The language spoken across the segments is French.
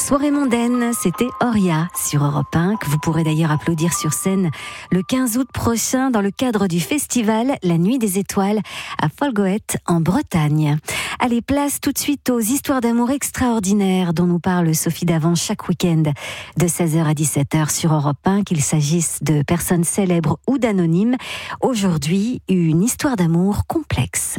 Soirée mondaine, c'était Oria sur Europe 1, que vous pourrez d'ailleurs applaudir sur scène le 15 août prochain dans le cadre du festival La Nuit des Étoiles à Folgoët en Bretagne. Allez, place tout de suite aux histoires d'amour extraordinaires dont nous parle Sophie Davant chaque week-end de 16h à 17h sur Europe 1, qu'il s'agisse de personnes célèbres ou d'anonymes. Aujourd'hui, une histoire d'amour complexe.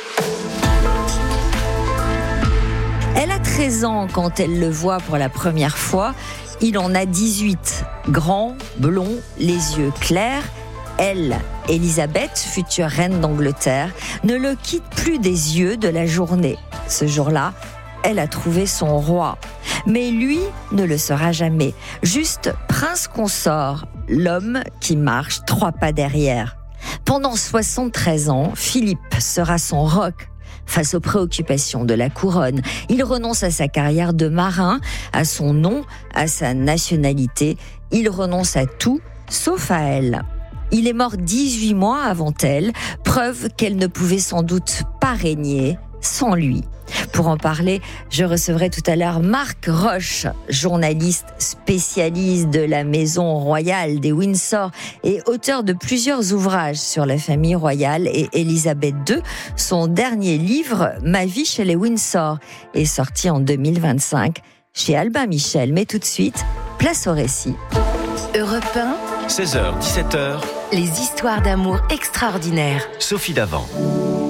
Elle a 13 ans quand elle le voit pour la première fois. Il en a 18. Grand, blond, les yeux clairs. Elle, Elisabeth, future reine d'Angleterre, ne le quitte plus des yeux de la journée. Ce jour-là, elle a trouvé son roi. Mais lui ne le sera jamais. Juste prince consort, l'homme qui marche 3 pas derrière. Pendant 73 ans, Philippe sera son roc. Face aux préoccupations de la couronne, il renonce à sa carrière de marin, à son nom, à sa nationalité. Il renonce à tout, sauf à elle. Il est mort 18 mois avant elle, preuve qu'elle ne pouvait sans doute pas régner sans lui. Pour en parler, je recevrai tout à l'heure Marc Roche, journaliste spécialiste de la maison royale des Windsor et auteur de plusieurs ouvrages sur la famille royale et Elisabeth II. Son dernier livre, Ma vie chez les Windsor, est sorti en 2025 chez Albin Michel. Mais tout de suite, place au récit. Europe 1, 16h, 17h, les histoires d'amour extraordinaires. Sophie Davant.